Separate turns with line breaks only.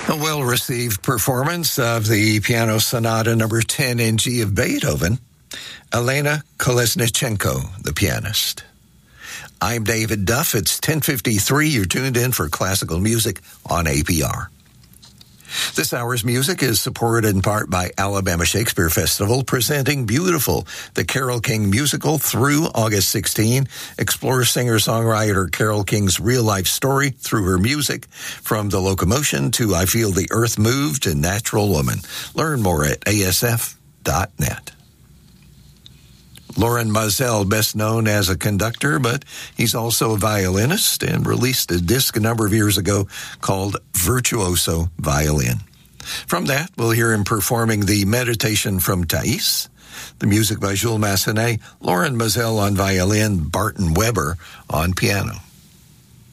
A well-received performance of the Piano Sonata number 10 in G of Beethoven, Elena Kolesnichenko, the pianist. I'm David Duff. It's 10:53. You're tuned in for classical music on APR. This hour's music is supported in part by Alabama Shakespeare Festival, presenting Beautiful, the Carole King musical, through August 16. Explore singer-songwriter Carole King's real-life story through her music, from The Locomotion to I Feel the Earth Move to Natural Woman. Learn more at asf.net. Lorin Maazel, best known as a conductor, but he's also a violinist, and released a disc a number of years ago called Virtuoso Violin. From that, we'll hear him performing the Meditation from Thais, the music by Jules Massenet, Lorin Maazel on violin, Barton Weber on piano.